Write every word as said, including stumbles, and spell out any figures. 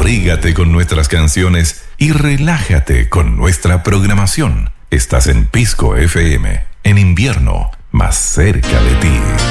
Abrígate con nuestras canciones y relájate con nuestra programación. Estás en Pisco F M, en invierno, más cerca de ti.